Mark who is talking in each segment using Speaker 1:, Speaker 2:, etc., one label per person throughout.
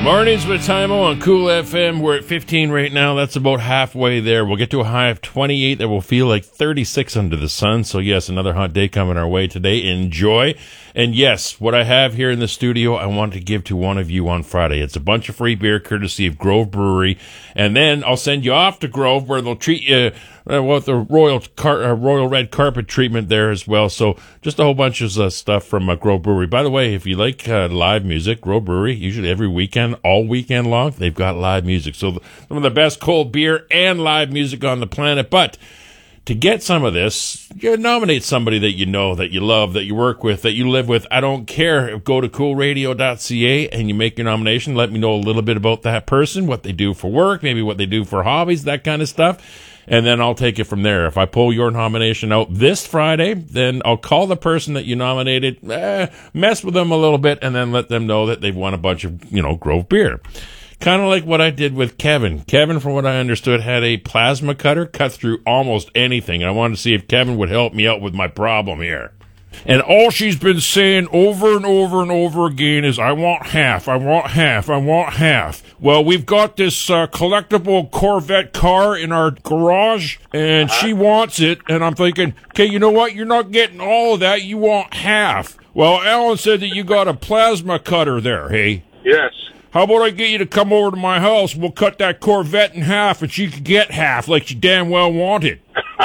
Speaker 1: Mornings with Tymo on Cool FM. We're at 15 right now. That's about halfway there. We'll get to a high of 28 that will feel like 36 under the sun. So, yes, another hot day coming our way today. Enjoy. And, yes, what I have here in the studio, I want to give to one of you on Friday. It's a bunch of free beer courtesy of Grove Brewery. And then I'll send you off to Grove where they'll treat you with the royal red carpet treatment there as well. So just a whole bunch of stuff from Grove Brewery. By the way, if you like live music, Grove Brewery, usually every weekend, all weekend long, they've got live music. So some of the best cold beer and live music on the planet. But to get some of this, you nominate somebody that you know, that you love, that you work with, that you live with. I don't care. Go to coolradio.ca and you make your nomination. Let me know a little bit about that person, what they do for work, maybe what they do for hobbies, that kind of stuff. And then I'll take it from there. If I pull your nomination out this Friday, then I'll call the person that you nominated, mess with them a little bit, and then let them know that they've won a bunch of, Grove beer. Kind of like what I did with Kevin. Kevin, from what I understood, had a plasma cutter, cut through almost anything. And I wanted to see if Kevin would help me out with my problem here. And all she's been saying over and over and over again is, I want half, I want half, I want half. Well, we've got this collectible Corvette car in our garage, and she wants it. And I'm thinking, okay, you know what? You're not getting all of that. You want half. Well, Alan said that you got a plasma cutter there, hey?
Speaker 2: Yes.
Speaker 1: How about I get you to come over to my house? We'll cut that Corvette in half, and she could get half like she damn well wanted.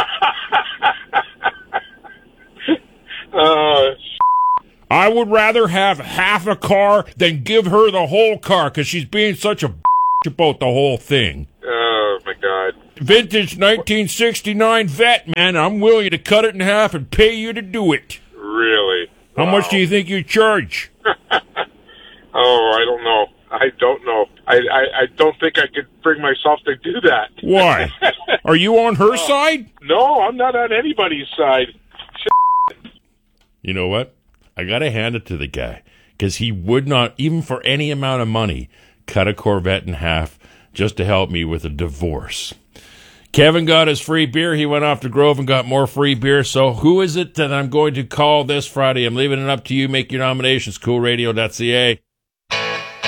Speaker 1: I would rather have half a car than give her the whole car, because she's being such a about the whole thing.
Speaker 2: Oh, my God.
Speaker 1: Vintage 1969 Vet, man. I'm willing to cut it in half and pay you to do it.
Speaker 2: Really?
Speaker 1: How much do you think you charge?
Speaker 2: Oh, I don't know. I don't know. I don't think I could bring myself to do that.
Speaker 1: Why? Are you on her side?
Speaker 2: No, I'm not on anybody's side.
Speaker 1: You know what? I got to hand it to the guy, because he would not, even for any amount of money, cut a Corvette in half just to help me with a divorce. Kevin got his free beer. He went off to Grove and got more free beer. So who is it that I'm going to call this Friday? I'm leaving it up to you. Make your nominations. Coolradio.ca.